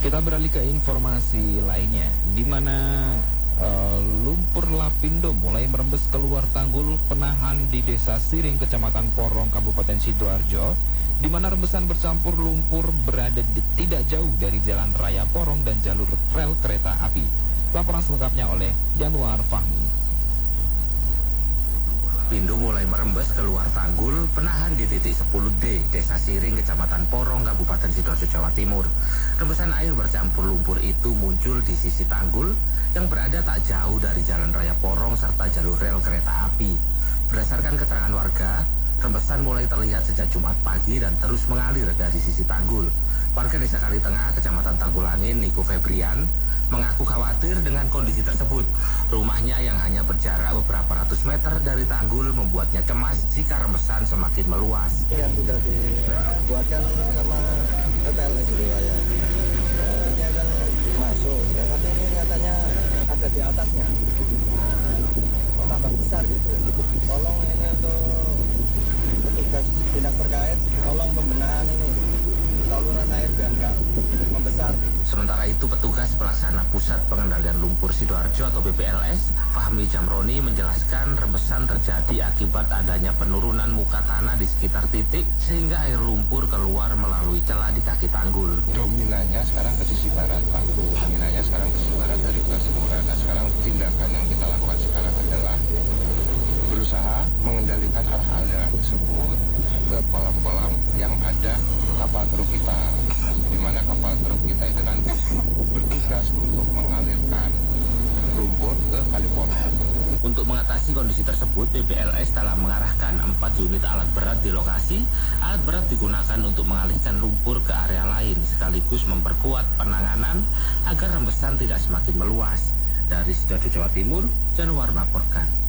Kita beralih ke informasi lainnya, di mana lumpur lapindo mulai merembes keluar tanggul penahan di Desa Siring, Kecamatan Porong, Kabupaten Sidoarjo, di mana rembesan bercampur lumpur berada tidak jauh dari Jalan Raya Porong dan jalur rel kereta api. Laporan selengkapnya oleh Januar Fahmi. Lapindo mulai merembes keluar tanggul penahan di titik 10D, Desa Siring, Kecamatan Porong, Kabupaten Sidoarjo, Jawa Timur. Rembesan air bercampur lumpur itu muncul di sisi tanggul yang berada tak jauh dari Jalan Raya Porong serta jalur rel kereta api. Berdasarkan keterangan warga, rembesan mulai terlihat sejak Jumat pagi dan terus mengalir dari sisi tanggul. Warga Desa Kalitengah, Kecamatan Tanggulangin, Niko Febrian, mengaku khawatir dengan kondisi tersebut. Rumahnya yang hanya berjarak beberapa ratus meter dari tanggul membuatnya cemas jika rembesan semakin meluas. Yang sudah dibuatkan sama PPLS gitu ya. Harusnya kan masuk, ya tapi ini nyatanya ada di atasnya. Kok tambah besar gitu. Tolong ini untuk petugas dinas terkait, tolong pembenahan ini saluran air biar nggak membesar. Sementara itu, petugas pelaksana Pusat Pengendalian Lumpur Sidoarjo atau PPLS, Fahmi Jamroni, menjelaskan rembesan terjadi akibat adanya penurunan muka tanah di sekitar titik sehingga air lumpur keluar melalui celah di kaki tanggul. Dominannya sekarang ke sisi barat, Pak. Dominannya sekarang ke sisi barat dari Kasimura. Nah, sekarang tindakan yang kita lakukan sekarang adalah berusaha mengendalikan arah aliran tersebut ke kolam-kolam yang ada kapal truk kita, di mana kapal truk kita itu nanti bertugas untuk mengalirkan lumpur ke Kali Porong. Untuk mengatasi kondisi tersebut, PPLS telah mengarahkan 4 unit alat berat di lokasi. Alat berat digunakan untuk mengalihkan lumpur ke area lain, sekaligus memperkuat penanganan agar rembesan tidak semakin meluas. Dari Sidoarjo, Jawa Timur, Januar melaporkan.